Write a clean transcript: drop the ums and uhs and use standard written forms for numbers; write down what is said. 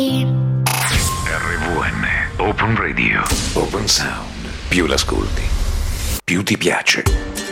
RVN Open Radio. Open Sound. Più l'ascolti, più ti piace.